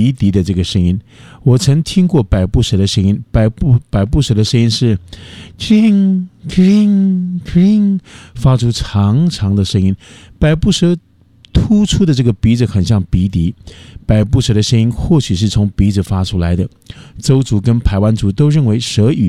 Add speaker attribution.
Speaker 1: 鼻笛的这个声音。我曾听过百步蛇的声音，百步蛇的声音是 kring kring kring， 发出长长的声音。百步蛇突出的这个鼻子很像鼻笛，百步蛇的声音或许是从鼻子发出来的。邹族跟排湾族都认为蛇与